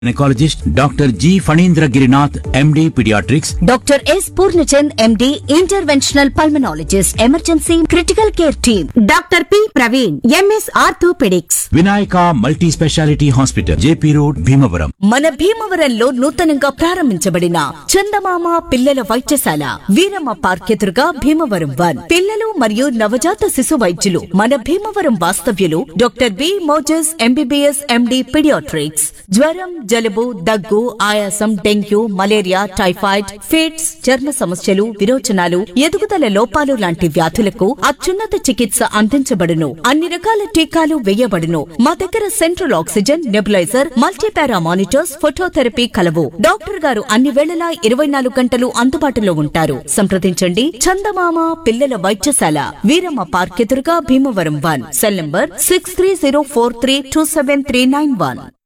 Gynecologist Dr. G. Fanindra Girinath, MD Pediatrics, Dr. S. Purnachand, MD, Interventional Pulmonologist, Emergency Critical Care Team, Dr. P. Praveen, MS Orthopedics, Vinayaka Multi-Speciality Hospital, JP Road, Bhimavaram. మన భీమవరంలో నూతనంగా ప్రారంభించబడిన చందమామ పిల్లల వైద్యశాల Veeramma park ఎదురుగా భీమవరం 1 పిల్లలు మరియు నవజాత శిశు వైద్యులు మన భీమవరం వాస్తవ్యులు doctor B Moses MBBS MD paediatrics. జ్వరం, జలుబు, దగ్గు, ఆయాసం, డెంగ్యూ, మలేరియా, టైఫాయిడ్, ఫిట్స్, చర్మ సమస్యలు, విరోచనాలు, ఎదుగుదల లోపాలు లాంటి వ్యాధులకు అత్యున్నత చికిత్స అందించబడును. అన్ని రకాల టీకాలు వేయబడును. మా దగ్గర central oxygen, nebuliser, multipara monitors, phototherapy కలవు. డాక్టర్ గారు అన్ని వేళలా 24 గంటలు అందుబాటులో ఉంటారు. సంప్రదించండి. చందమామ పిల్లల వైద్యశాల వీరమ్మ పార్క్ ఎదురుగా భీమవరం 1 సెల్ నంబర్ 6304327391.